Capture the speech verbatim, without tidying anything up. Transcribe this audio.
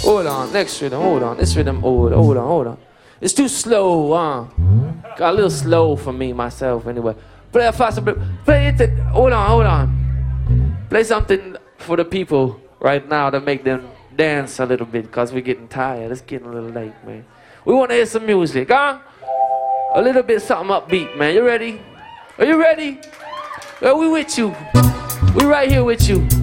Hold on, next rhythm, hold on. This rhythm, hold, hold on, hold on. It's too slow, huh? Got a little slow for me, myself, anyway. Play a faster, play it, hold on, hold on. Play something for the people right now to make them dance a little bit, because we're getting tired. It's getting a little late, man. We want to hear some music, huh? A little bit something upbeat, man. You ready? Are you ready? Well, we with you. We right here with you.